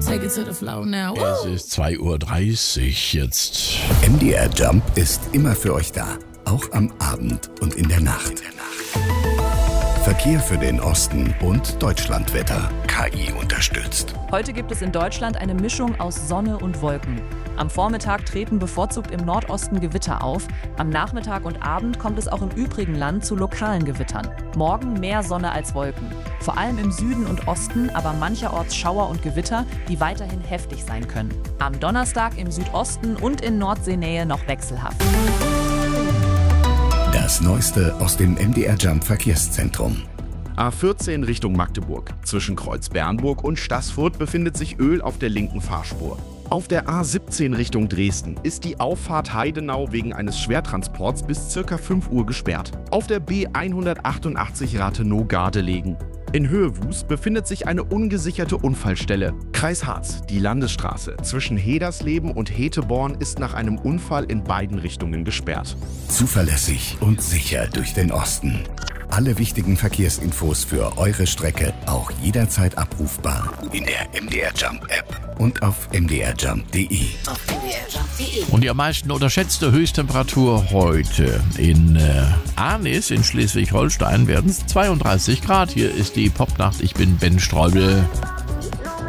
Take it to the floor now. Es ist 2:30 Uhr jetzt. MDR Jump ist immer für euch da, auch am Abend und in der Nacht. Verkehr für den Osten und Deutschlandwetter. KI unterstützt. Heute gibt es in Deutschland eine Mischung aus Sonne und Wolken. Am Vormittag treten bevorzugt im Nordosten Gewitter auf. Am Nachmittag und Abend kommt es auch im übrigen Land zu lokalen Gewittern. Morgen mehr Sonne als Wolken. Vor allem im Süden und Osten, aber mancherorts Schauer und Gewitter, die weiterhin heftig sein können. Am Donnerstag im Südosten und in Nordseenähe noch wechselhaft. Das Neueste aus dem MDR Jump Verkehrszentrum. A14 Richtung Magdeburg. Zwischen Kreuz Bernburg und Staßfurt befindet sich Öl auf der linken Fahrspur. Auf der A17 Richtung Dresden ist die Auffahrt Heidenau wegen eines Schwertransports bis ca. 5 Uhr gesperrt. Auf der B188 Rathenow-Gardelegen. In Höhe-Wust befindet sich eine ungesicherte Unfallstelle. Kreis Harz, die Landesstraße zwischen Hedersleben und Heteborn ist nach einem Unfall in beiden Richtungen gesperrt. Zuverlässig und sicher durch den Osten. Alle wichtigen Verkehrsinfos für eure Strecke auch jederzeit abrufbar in der MDR Jump App und auf mdrjump.de. Und die am meisten unterschätzte Höchsttemperatur heute in Arnis in Schleswig-Holstein werden es 32 Grad. Hier ist die Popnacht. Ich bin Ben Streubel.